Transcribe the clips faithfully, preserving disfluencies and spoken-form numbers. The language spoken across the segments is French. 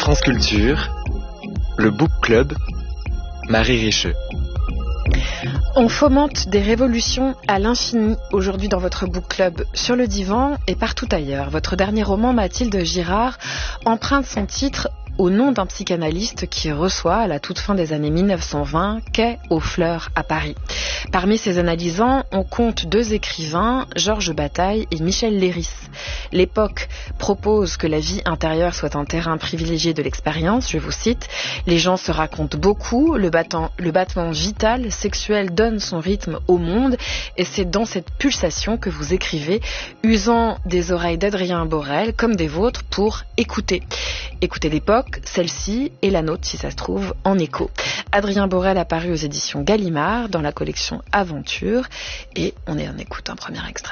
France Culture, le Book Club, Marie Richeux. On fomente des révolutions à l'infini aujourd'hui dans votre book club, sur le divan et partout ailleurs. Votre dernier roman, Mathilde Girard, emprunte son titre au nom d'un psychanalyste qui reçoit, à la toute fin des années mille neuf cent vingt, quai aux Fleurs à Paris. Parmi ses analysants, on compte deux écrivains, Georges Bataille et Michel Léris. L'époque propose que la vie intérieure soit un terrain privilégié de l'expérience, je vous cite. Les gens se racontent beaucoup, le, battant, le battement vital, sexuel donne son rythme au monde, et c'est dans cette pulsation que vous écrivez, usant des oreilles d'Adrien Borel comme des vôtres pour écouter. Écoutez l'époque, celle-ci et la nôtre, si ça se trouve, en écho. Adrien Borel a paru aux éditions Gallimard dans la collection Aventure, et on est en écoute un premier extrait.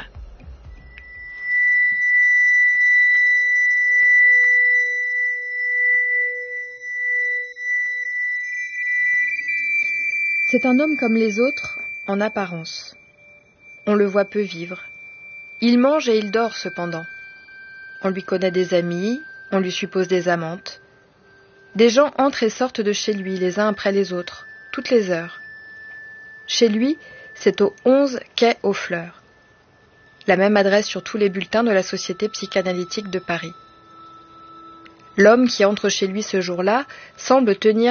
C'est un homme comme les autres, en apparence. On le voit peu vivre. Il mange et il dort cependant. On lui connaît des amis, on lui suppose des amantes. Des gens entrent et sortent de chez lui, les uns après les autres, toutes les heures. Chez lui, c'est au onze quai aux Fleurs. La même adresse sur tous les bulletins de la Société psychanalytique de Paris. L'homme qui entre chez lui ce jour-là semble tenir